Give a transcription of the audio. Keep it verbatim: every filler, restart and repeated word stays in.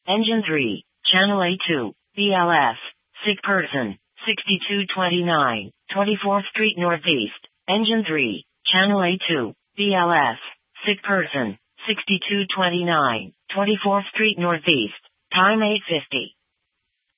Engine three, Channel A two, B L S, sick person, sixty-two twenty-nine, twenty-fourth Street Northeast. Engine three, Channel A two, B L S, sick person, sixty-two twenty-nine, twenty-fourth Street Northeast. Time eight fifty.